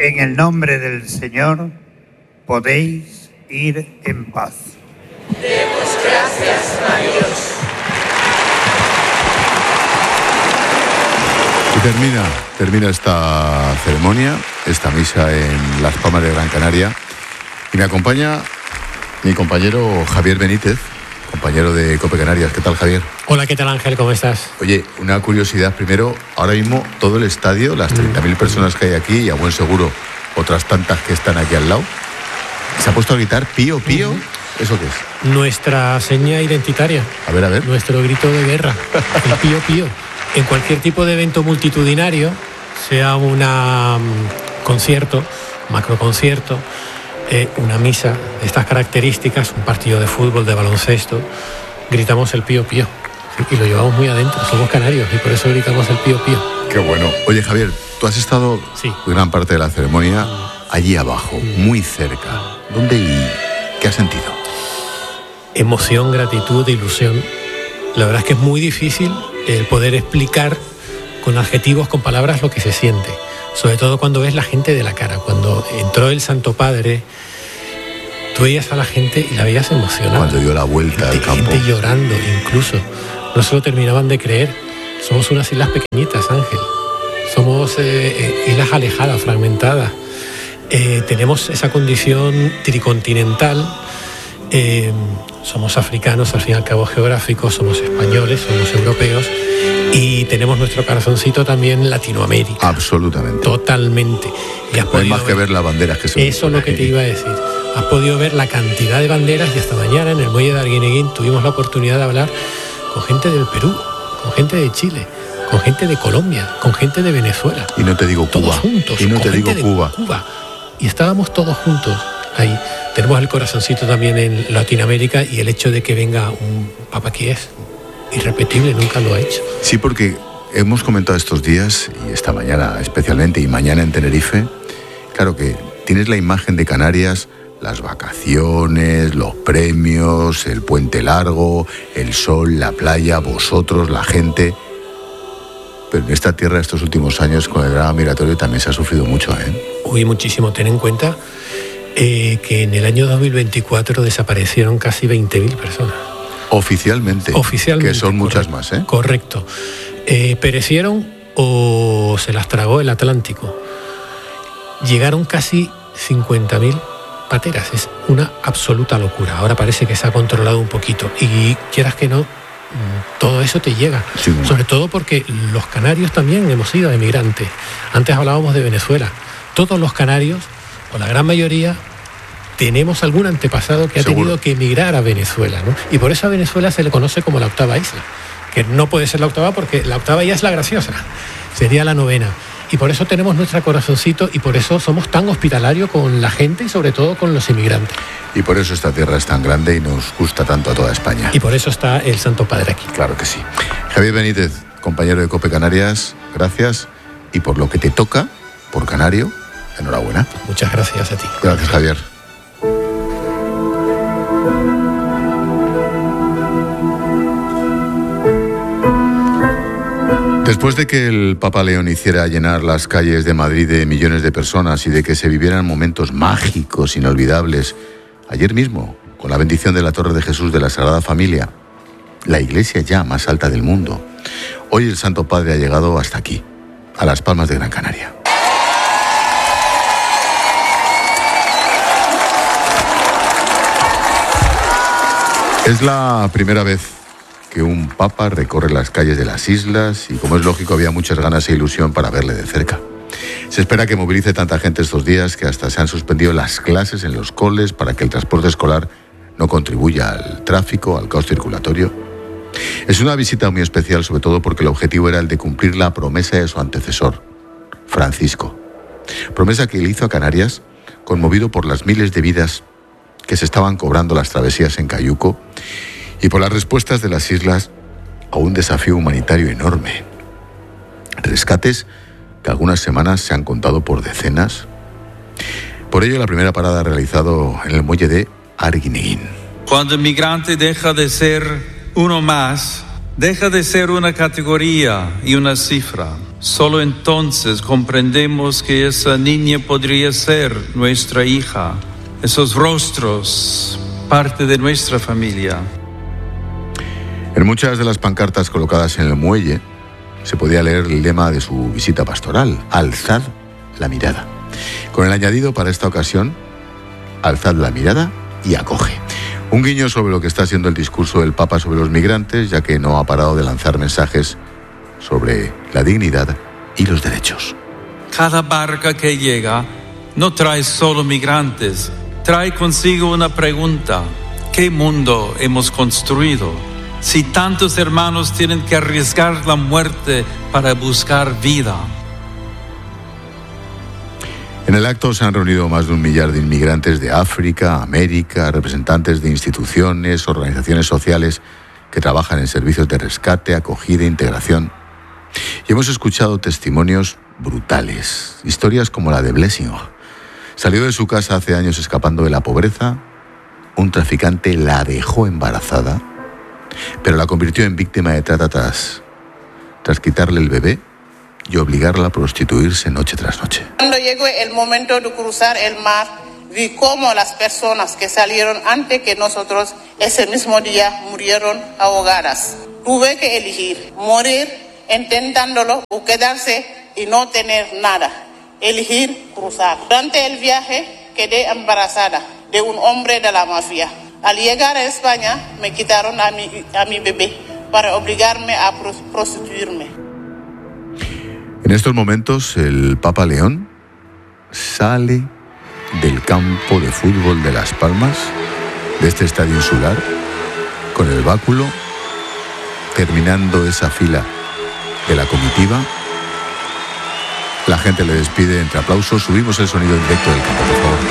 En el nombre del Señor podéis ir en paz. Demos gracias a Dios. Y termina esta ceremonia, esta misa en Las Palmas de Gran Canaria. Y me acompaña mi compañero Javier Benítez, compañero de COPE Canarias. ¿Qué tal, Javier? Hola, ¿qué tal, Ángel? ¿Cómo estás? Oye, una curiosidad primero. Ahora mismo todo el estadio, las 30.000 personas que hay aquí, y a buen seguro otras tantas que están aquí al lado, se ha puesto a gritar pío, pío. ¿Eso qué es? Nuestra seña identitaria. A ver. Nuestro grito de guerra, el pío, pío. En cualquier tipo de evento multitudinario, sea un concierto, macroconcierto, una misa de estas características, un partido de fútbol, de baloncesto, gritamos el pío, pío. Y lo llevamos muy adentro, somos canarios y por eso gritamos el pío, pío. Qué bueno. Oye, Javier, tú has estado gran parte de la ceremonia allí abajo, muy cerca. ¿Dónde y qué has sentido? Emoción, gratitud, ilusión. La verdad es que es muy difícil el poder explicar con adjetivos, con palabras, lo que se siente. Sobre todo cuando ves la gente de la cara. Cuando entró el Santo Padre, tú veías a la gente y la veías emocionada. Cuando dio la vuelta al campo. Gente llorando, incluso. No se lo terminaban de creer. Somos unas islas pequeñitas, Ángel. Somos islas alejadas, fragmentadas. Tenemos esa condición tricontinental. Somos africanos, al fin y al cabo geográficos, somos españoles, somos europeos y tenemos nuestro corazoncito también en Latinoamérica. Absolutamente. Totalmente. Y no hay más que ver las banderas que se... Eso es lo que te iba a decir. Has podido ver la cantidad de banderas y esta mañana en el muelle de Arguineguín tuvimos la oportunidad de hablar con gente del Perú, con gente de Chile, con gente de Colombia, con gente de Venezuela. Y no te digo Cuba. Todos juntos. Y no te digo Cuba. Y estábamos todos juntos ahí. Tenemos el corazoncito también en Latinoamérica y el hecho de que venga un Papa que es irrepetible, nunca lo ha hecho. Sí, porque hemos comentado estos días, y esta mañana especialmente, y mañana en Tenerife, claro que tienes la imagen de Canarias, las vacaciones, los premios, el puente largo, el sol, la playa, vosotros, la gente. Pero en esta tierra estos últimos años con el drama migratorio también se ha sufrido mucho, ¿eh? Uy, muchísimo. Ten en cuenta que en el año 2024 desaparecieron casi 20.000 personas. Oficialmente. Que son muchas más, ¿eh? Correcto. Perecieron o se las tragó el Atlántico. Llegaron casi 50.000 pateras. Es una absoluta locura. Ahora parece que se ha controlado un poquito. Y quieras que no, todo eso te llega. Sí, sobre todo porque los canarios también hemos sido emigrantes. Antes hablábamos de Venezuela. Todos los canarios, o la gran mayoría, tenemos algún antepasado que ha tenido que emigrar a Venezuela, ¿no? Y por eso a Venezuela se le conoce como la octava isla, que no puede ser la octava porque la octava ya es la graciosa, sería la novena. Y por eso tenemos nuestro corazoncito y por eso somos tan hospitalarios con la gente y sobre todo con los inmigrantes. Y por eso esta tierra es tan grande y nos gusta tanto a toda España. Y por eso está el Santo Padre aquí. Claro que sí. Javier Benítez, compañero de COPE Canarias, gracias. Y por lo que te toca, por canario, enhorabuena. Muchas gracias a ti. Gracias, Javier. Después de que el Papa León hiciera llenar las calles de Madrid de millones de personas y de que se vivieran momentos mágicos, inolvidables, ayer mismo, con la bendición de la Torre de Jesús de la Sagrada Familia, la iglesia ya más alta del mundo, hoy el Santo Padre ha llegado hasta aquí, a Las Palmas de Gran Canaria. Es la primera vez que un papa recorre las calles de las islas y, como es lógico, había muchas ganas e ilusión para verle de cerca. Se espera que movilice tanta gente estos días que hasta se han suspendido las clases en los coles para que el transporte escolar no contribuya al tráfico, al caos circulatorio. Es una visita muy especial, sobre todo porque el objetivo era el de cumplir la promesa de su antecesor, Francisco. Promesa que le hizo a Canarias, conmovido por las miles de vidas que se estaban cobrando las travesías en Cayuco y por las respuestas de las islas a un desafío humanitario enorme. Rescates que algunas semanas se han contado por decenas. Por ello, la primera parada ha realizado en el muelle de Arguineguín. Cuando el migrante deja de ser uno más, deja de ser una categoría y una cifra. Solo entonces comprendemos que esa niña podría ser nuestra hija. Esos rostros, parte de nuestra familia. En muchas de las pancartas colocadas en el muelle se podía leer el lema de su visita pastoral: alzad la mirada. Con el añadido para esta ocasión: alzad la mirada y acoge. Un guiño sobre lo que está siendo el discurso del Papa sobre los migrantes, ya que no ha parado de lanzar mensajes sobre la dignidad y los derechos. Cada barca que llega no trae solo migrantes, trae consigo una pregunta: ¿qué mundo hemos construido? Si tantos hermanos tienen que arriesgar la muerte para buscar vida. En el acto se han reunido más de 1 millar de inmigrantes de África, América, representantes de instituciones, organizaciones sociales que trabajan en servicios de rescate, acogida e integración. Y hemos escuchado testimonios brutales, historias como la de Blessing. Salió de su casa hace años escapando de la pobreza, un traficante la dejó embarazada, pero la convirtió en víctima de trata tras quitarle el bebé y obligarla a prostituirse noche tras noche. Cuando llegó el momento de cruzar el mar, vi cómo las personas que salieron antes que nosotros ese mismo día murieron ahogadas. Tuve que elegir morir intentándolo o quedarse y no tener nada. Elegir cruzar. Durante el viaje quedé embarazada de un hombre de la mafia. Al llegar a España me quitaron a mi bebé para obligarme a prostituirme. En estos momentos el Papa León sale del campo de fútbol de Las Palmas, de este estadio insular, con el báculo, terminando esa fila de la comitiva. La gente le despide entre aplausos. Subimos el sonido en directo del campo, por favor.